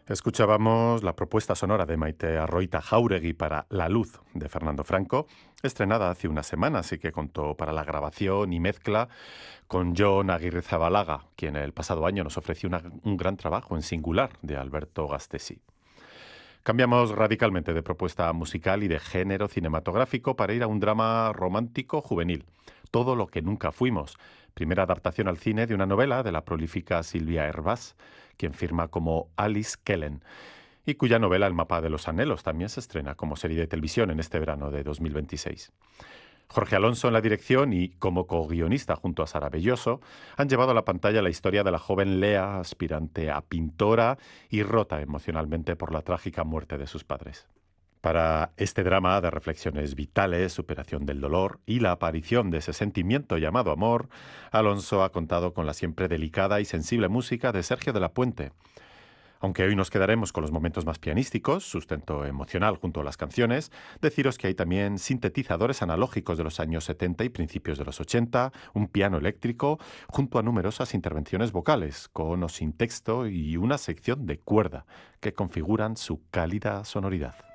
Escuchábamos la propuesta sonora de Maite Arroita Jáuregui para La Luz de Fernando Franco, estrenada hace unas semanas y que contó para la grabación y mezcla con Jon Aguirre Zabalaga, quien el pasado año nos ofreció un gran trabajo en singular de Alberto Gastesi. Cambiamos radicalmente de propuesta musical y de género cinematográfico para ir a un drama romántico juvenil, Todo lo que nunca fuimos, primera adaptación al cine de una novela de la prolífica Silvia Hervás, quien firma como Alice Kellen, y cuya novela El mapa de los anhelos también se estrena como serie de televisión en este verano de 2026. Jorge Alonso en la dirección y como co-guionista junto a Sara Belloso han llevado a la pantalla la historia de la joven Lea, aspirante a pintora y rota emocionalmente por la trágica muerte de sus padres. Para este drama de reflexiones vitales, superación del dolor y la aparición de ese sentimiento llamado amor, Alonso ha contado con la siempre delicada y sensible música de Sergio de la Puente. Aunque hoy nos quedaremos con los momentos más pianísticos, sustento emocional junto a las canciones, deciros que hay también sintetizadores analógicos de los años 70 y principios de los 80, un piano eléctrico, junto a numerosas intervenciones vocales, con o sin texto y una sección de cuerda, que configuran su cálida sonoridad.